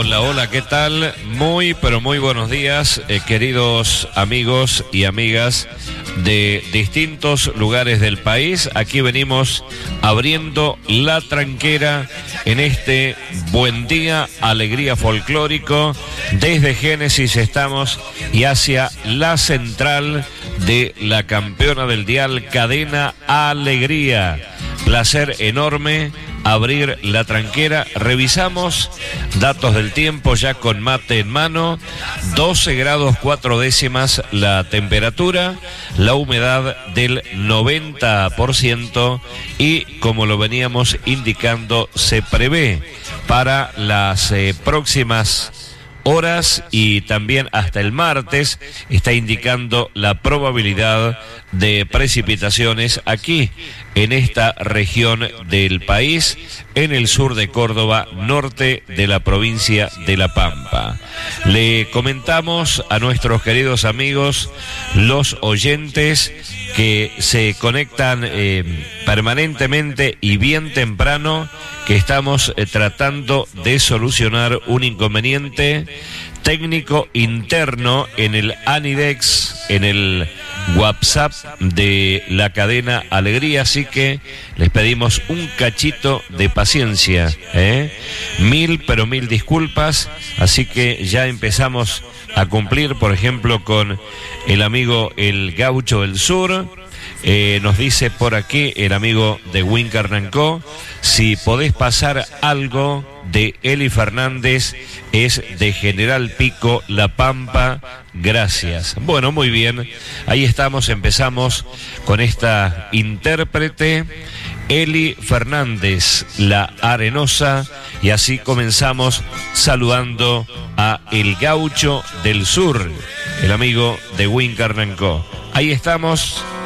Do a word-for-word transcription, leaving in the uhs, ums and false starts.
Hola, hola, ¿qué tal? Muy, pero muy buenos días, eh, queridos amigos y amigas de distintos lugares del país. Aquí venimos abriendo la tranquera en este buen día, alegría folclórico. Desde Génesis estamos y hacia la central de la campeona del dial, Cadena Alegría. Placer enorme abrir la tranquera. Revisamos datos del tiempo ya con mate en mano. doce grados cuatro décimas la temperatura, la humedad del noventa por ciento y, como lo veníamos indicando, se prevé para las eh, próximas horas y también hasta el martes está indicando la probabilidad de precipitaciones aquí en esta región del país, en el sur de Córdoba, norte de la provincia de La Pampa. Le comentamos a nuestros queridos amigos, los oyentes que se conectan eh, permanentemente y bien temprano, que estamos eh, tratando de solucionar un inconveniente técnico interno en el Anidex, en el WhatsApp de la cadena Alegría, así que les pedimos un cachito de paciencia, ¿eh? Mil, pero mil disculpas, así que ya empezamos a cumplir, por ejemplo, con el amigo El Gaucho del Sur. Eh, nos dice por aquí el amigo de Wincarnancó, si podés pasar algo de Eli Fernández, es de General Pico, La Pampa, gracias. Bueno, muy bien, ahí estamos, empezamos con esta intérprete, Eli Fernández, La Arenosa, y así comenzamos saludando a El Gaucho del Sur, el amigo de Wincarnancó. Ahí estamos.